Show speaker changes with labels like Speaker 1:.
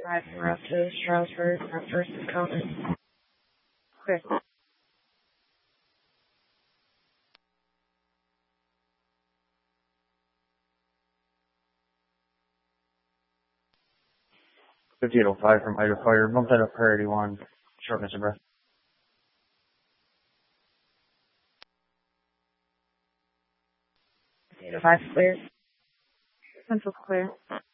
Speaker 1: 5 route to Stroudsburg, our first encounter. Clear.
Speaker 2: .5805 from Idaho Fire. Bump that up priority 1. Shortness of breath.
Speaker 1: .5805 clear. Central clear.